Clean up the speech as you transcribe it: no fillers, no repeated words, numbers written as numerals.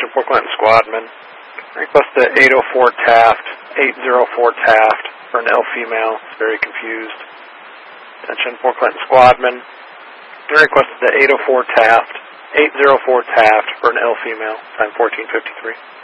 Attention Fort Clinton Squadman. Request the 804 Taft, 804 Taft for an L female. It's very confused. Attention Fort Clinton Squadman. Request the 804 Taft, 804 Taft for an L female. Time 14:53.